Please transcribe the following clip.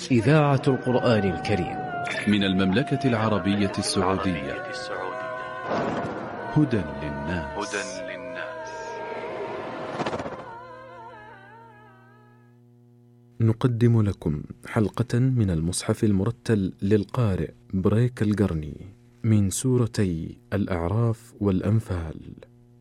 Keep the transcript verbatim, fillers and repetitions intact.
إذاعة القرآن الكريم من المملكة العربية السعودية. هدى للناس. نقدم لكم حلقة من المصحف المرتل للقارئ بريك القرني من سورتي الأعراف والأنفال.